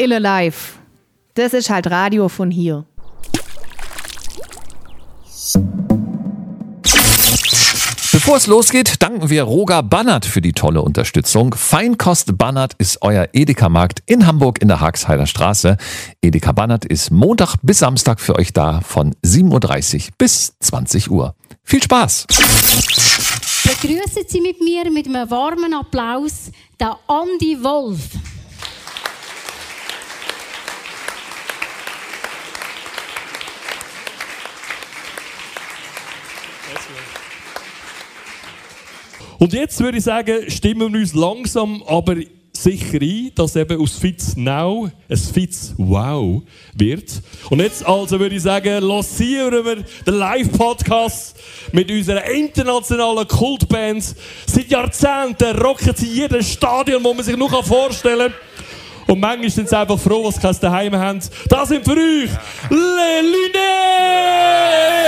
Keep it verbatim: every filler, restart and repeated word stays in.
Ille live. Das ist halt Radio von hier. Bevor es losgeht, danken wir Roger Bannert für die tolle Unterstützung. Feinkost Bannert ist euer Edeka-Markt in Hamburg in der Haagheider Straße. Edeka Bannert ist Montag bis Samstag für euch da von sieben Uhr dreißig bis zwanzig Uhr. Viel Spaß! Begrüßen Sie mit mir mit einem warmen Applaus den Andi Wolf. Und jetzt würde ich sagen, stimmen wir uns langsam, aber sicher ein, dass eben aus Fitz Now ein Fitz Wow wird. Und jetzt also würde ich sagen, lancieren wir den Live-Podcast mit unserer internationalen Kultband. Seit Jahrzehnten rocken sie jedes Stadion, wo man sich nur vorstellen kann. Und manchmal sind sie einfach froh, dass sie kein daheim haben. Das sind für euch Les Lunettes!